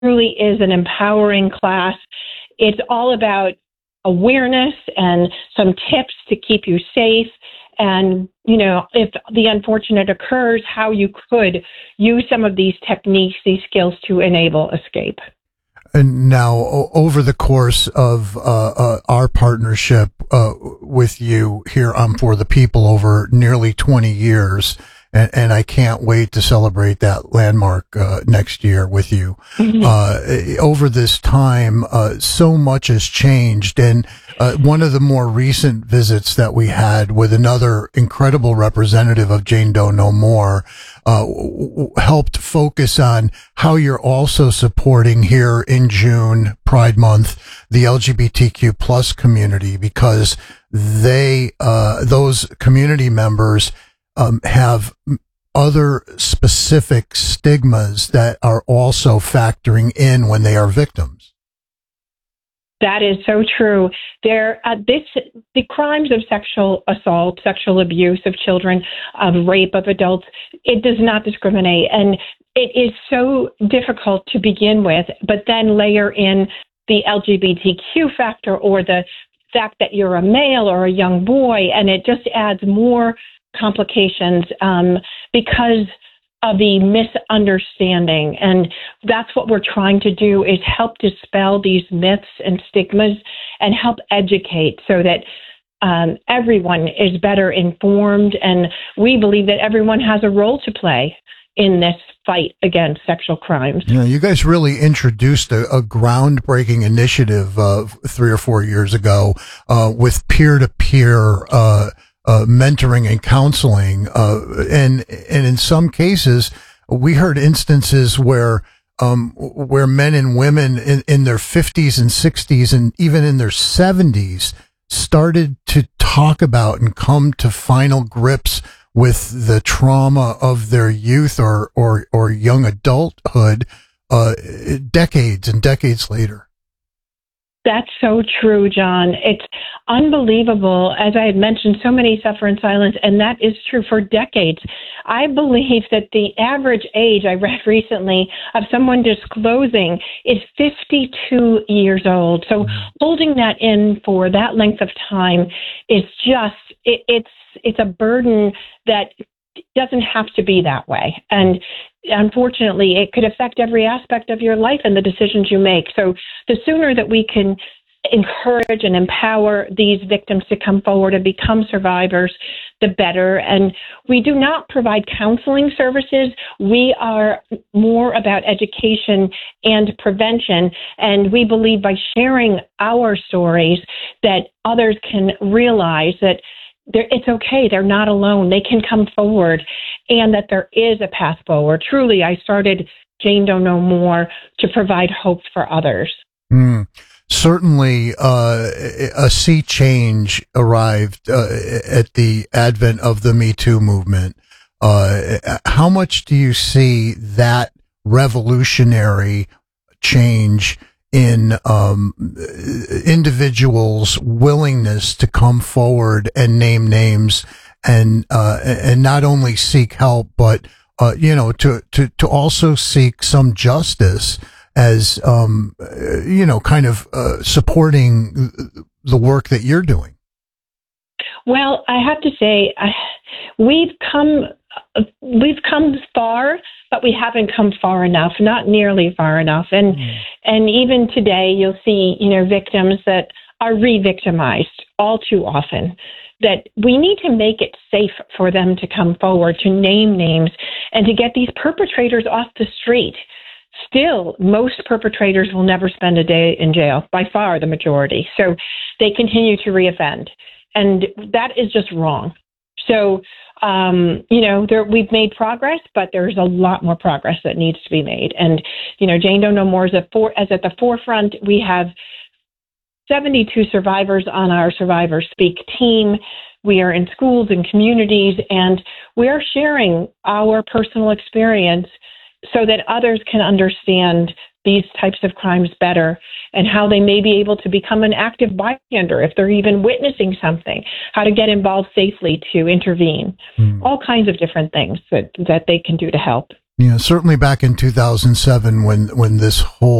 truly is an empowering class. It's all about awareness and some tips to keep you safe. And, if the unfortunate occurs, how you could use some of these techniques, these skills to enable escape. And now, over the course of our partnership with you here on For the People over nearly 20 years, and I can't wait to celebrate that landmark next year with you. Mm-hmm. Over this time, so much has changed, and one of the more recent visits that we had with another incredible representative of Jane Doe No More helped focus on how you're also supporting here in June, Pride Month, the LGBTQ plus community, because those community members have other specific stigmas that are also factoring in when they are victims. That is so true. The crimes of sexual assault, sexual abuse of children, of rape of adults, it does not discriminate. And it is so difficult to begin with, but then layer in the LGBTQ factor or the fact that you're a male or a young boy, and it just adds more complications because of the misunderstanding. And that's what we're trying to do, is help dispel these myths and stigmas and help educate so that everyone is better informed. And we believe that everyone has a role to play in this fight against sexual crimes. Yeah, you guys really introduced a groundbreaking initiative 3 or 4 years ago with peer-to-peer mentoring and counseling, and in some cases, we heard instances where men and women in their 50s and 60s and even in their 70s started to talk about and come to final grips with the trauma of their youth or young adulthood, decades and decades later. That's so true, John. It's unbelievable. As I had mentioned, so many suffer in silence, and that is true for decades. I believe that the average age, I read recently, of someone disclosing is 52 years old. So holding that in for that length of time is just, it's a burden that doesn't have to be that way. And unfortunately, it could affect every aspect of your life and the decisions you make. So the sooner that we can encourage and empower these victims to come forward and become survivors, the better. And we do not provide counseling services. We are more about education and prevention. And we believe by sharing our stories that others can realize that it's okay. They're not alone. They can come forward, and that there is a path forward. Truly, I started Jane Doe No More to provide hope for others. Certainly, a sea change arrived at the advent of the Me Too movement. How much do you see that revolutionary change in individuals' willingness to come forward and name names and not only seek help, but to also seek some justice as kind of supporting the work that you're doing? Well, I have to say, we've come far, but we haven't come far enough, not nearly far enough. And even today, you'll see, victims that are re-victimized all too often, that we need to make it safe for them to come forward, to name names, and to get these perpetrators off the street. Still, most perpetrators will never spend a day in jail, by far the majority. So they continue to reoffend. And that is just wrong. So, we've made progress, but there's a lot more progress that needs to be made. And, Jane Doe No More is at the forefront. We have 72 survivors on our Survivor Speak team. We are in schools and communities, and we are sharing our personal experience so that others can understand these types of crimes better and how they may be able to become an active bystander if they're even witnessing something, how to get involved safely to intervene, all kinds of different things that they can do to help. Certainly back in 2007 when this whole